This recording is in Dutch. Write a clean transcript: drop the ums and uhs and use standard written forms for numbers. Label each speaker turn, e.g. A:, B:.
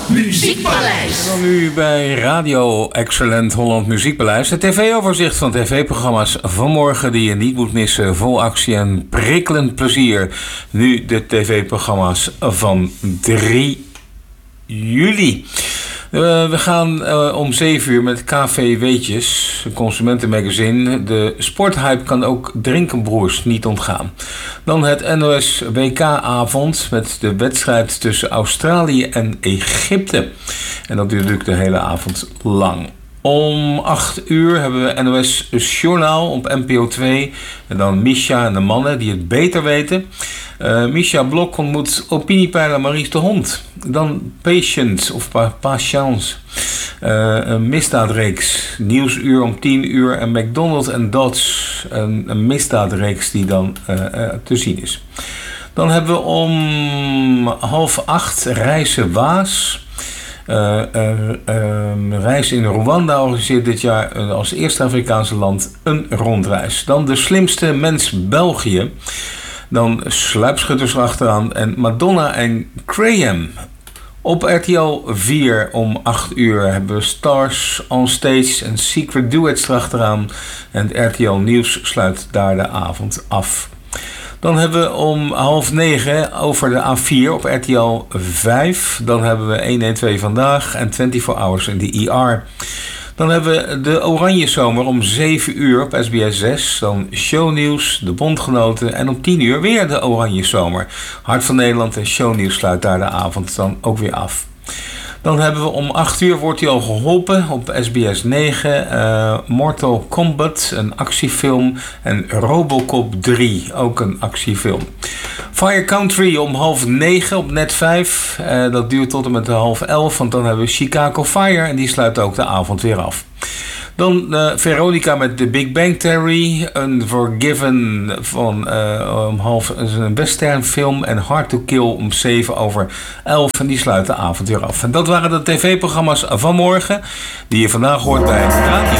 A: Muziekpaleis.
B: Dan nu bij Radio Excellent Holland Muziekpaleis. Het tv-overzicht van tv-programma's vanmorgen die je niet moet missen. Vol actie en prikkelend plezier. Nu de tv-programma's van 3 juli. We gaan om 7 uur met KV Weetjes, een consumentenmagazine. De sporthype kan ook Drinkenbroers niet ontgaan. Dan het NOS WK-avond met de wedstrijd tussen Australië en Egypte. En dat duurt natuurlijk de hele avond lang. Om 8 uur hebben we NOS Journaal op NPO 2. En dan Misha en de mannen die het beter weten. Misha Blok ontmoet opiniepeiler Maurice de Hond. Dan Patient of Patience. Een misdaadreeks. Nieuwsuur om 10 uur. En McDonald en Dodds. Een misdaadreeks die dan te zien is. Dan hebben we om 7:30 Reizen Waas. Reis in Rwanda organiseert dit jaar als eerste Afrikaanse land een rondreis. Dan de slimste mens België. Dan Sluipschutters achteraan en Madonna en Graham. Op RTL 4 om 8 uur hebben we Stars on Stage en Secret Duets erachteraan. En het RTL Nieuws sluit daar de avond af. Dan hebben we om 8:30 over de A4 op RTL 5. Dan hebben we 112 Vandaag en 24 Hours in de ER. Dan hebben we de Oranje Zomer om 7 uur op SBS 6. Dan Shownieuws, de Bondgenoten en om 10 uur weer de Oranje Zomer. Hart van Nederland en Shownieuws sluit daar de avond dan ook weer af. Dan hebben we om 8 uur wordt hij al geholpen op SBS 9. Mortal Kombat, een actiefilm. En Robocop 3, ook een actiefilm. Fire Country om 8:30 op Net 5. Dat duurt tot en met 10:30, want dan hebben we Chicago Fire. En die sluit ook de avond weer af. Dan Veronica met The Big Bang Theory. Unforgiven van een westernfilm. En Hard to Kill om 7:11. En die sluit de avond weer af. En dat waren de tv-programma's van morgen. Die je vandaag hoort bij Radio